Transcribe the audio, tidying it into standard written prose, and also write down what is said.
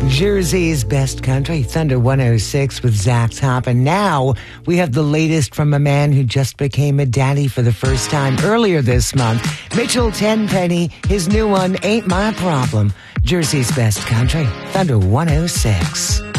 Jersey's Best Country, Thunder 106 with Zach Top. And now we have the latest from a man who just became a daddy for the first time earlier this month. Mitchell Tenpenny, his new one, Ain't My Problem. Jersey's Best Country, Thunder 106.